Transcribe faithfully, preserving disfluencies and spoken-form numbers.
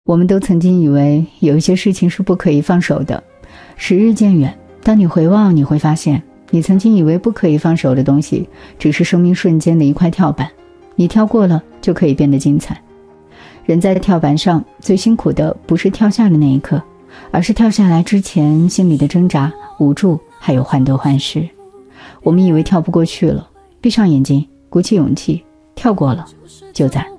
我们都曾经以为有一些事情是不可以放手的，时日渐远，当你回望，你会发现你曾经以为不可以放手的东西，只是生命瞬间的一块跳板，你跳过了就可以变得精彩。人在跳板上最辛苦的不是跳下的那一刻，而是跳下来之前心里的挣扎、无助，还有患得患失。我们以为跳不过去了，闭上眼睛，鼓起勇气，跳过了，就在